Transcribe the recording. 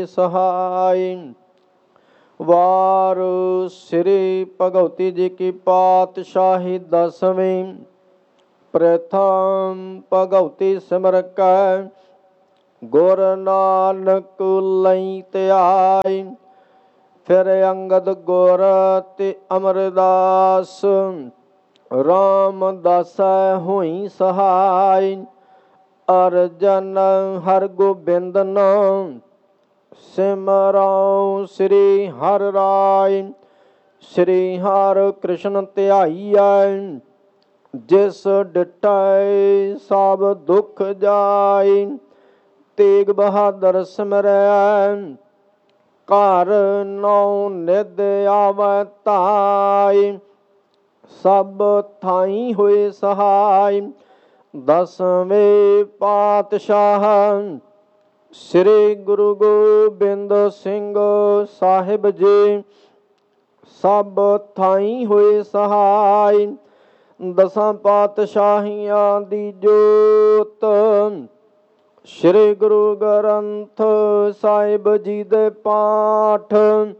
ਸਹਾਈ। ਵਾਰ ਸ੍ਰੀ ਭਗਵਤੀ ਜੀ ਕੀ ਪਾਤਸ਼ਾਹੀ ਦਸਵੀਂ। ਪ੍ਰਥਮ ਭਗਵਤੀ ਸਿਮਰ ਕੈ ਗੁਰ ਨਾਨਕ ਲਈ ਧਿਆਈ। ਫਿਰ ਅੰਗਦ ਗੁਰ ਤੇ ਅਮਰਦਾਸ ਰਾਮਦਾਸੈ ਹੋਈ ਸਹਾਈ। ਅਰਜਨ ਹਰਗੋਬਿੰਦ ਨਾਮ ਸਿਮਰਉ ਸ੍ਰੀ ਹਰਿ ਰਾਇ। ਸ੍ਰੀ ਹਰਿ ਕ੍ਰਿਸ਼ਨ ਧਿਆਈਐ ਜਿਸ ਡਿਠੈ ਸਭ ਦੁਖ ਜਾਈ। ਤੇਗ ਬਹਾਦਰ ਸਿਮਰੈ ਘਰ ਨੌ ਨਿਧ ਆਵੈ ਧਾਈ। ਸਭ ਥਾਈ ਹੋਏ ਸਹਾਈ। ਦਸਵੇਂ ਪਾਤਸ਼ਾਹ ਸ੍ਰੀ ਗੁਰੂ ਗੋਬਿੰਦ ਸਿੰਘ ਸਾਹਿਬ ਜੀ ਸਭ ਥਾਈ ਹੋਏ ਸਹਾਈ। ਦਸਾਂ ਪਾਤਸ਼ਾਹੀਆਂ ਦੀ ਜੋਤ ਸ੍ਰੀ ਗੁਰੂ ਗ੍ਰੰਥ ਸਾਹਿਬ ਜੀ ਦੇ ਪਾਠ